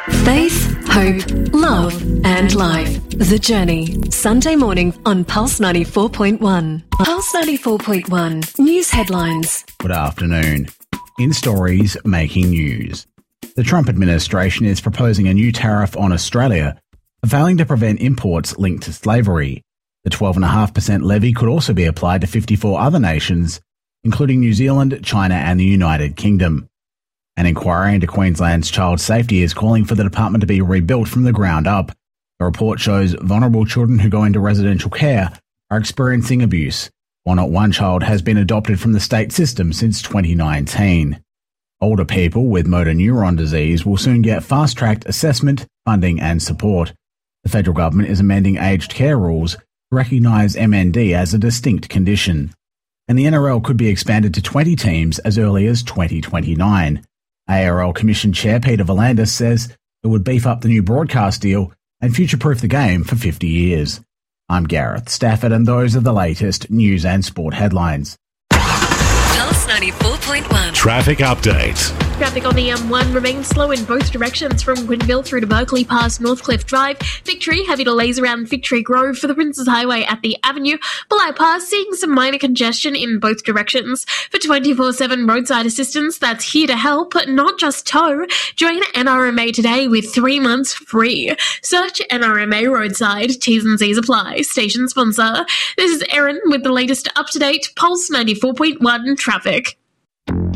Faith, hope, love and life. The Journey. Sunday morning on Pulse 94.1. Pulse 94.1. News headlines. Good afternoon. In stories making news. The Trump administration is proposing a new tariff on Australia for failing to prevent imports linked to slavery. The 12.5% levy could also be applied to 54 other nations, including New Zealand, China and the United Kingdom. An inquiry into Queensland's child safety is calling for the department to be rebuilt from the ground up. The report shows vulnerable children who go into residential care are experiencing abuse, while not one child has been adopted from the state system since 2019. Older people with motor neuron disease will soon get fast-tracked assessment, funding and support. The federal government is amending aged care rules to recognise MND as a distinct condition. And the NRL could be expanded to 20 teams as early as 2029. ARL Commission Chair Peter V'landys says it would beef up the new broadcast deal and future-proof the game for 50 years. I'm Gareth Stafford and those are the latest news and sport headlines. Pulse 94.1. Traffic update. Traffic on the M1 remains slow in both directions from Quinville through to Berkeley past Northcliffe Drive. Victory, heavy delays around Victory Grove for the Princes Highway at the Avenue. Bulli Pass seeing some minor congestion in both directions. For 24/7 roadside assistance that's here to help, not just tow. Join NRMA today with 3 months free. Search NRMA Roadside. T's and C's apply. Station sponsor. This is Erin with the latest up-to-date Pulse 94.1 traffic.